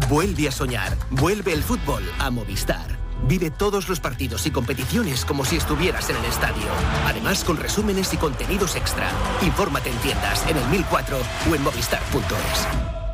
Vuelve a soñar. Vuelve el fútbol a Movistar. Vive todos los partidos y competiciones como si estuvieras en el estadio. Además, con resúmenes y contenidos extra. Infórmate en tiendas, en el 1004 o en movistar.es.